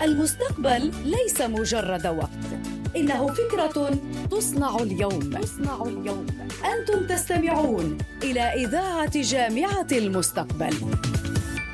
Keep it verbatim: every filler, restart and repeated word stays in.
المستقبل ليس مجرد وقت، إنه فكرة تصنع اليوم. تصنع اليوم. أنتم تستمعون إلى إذاعة جامعة المستقبل.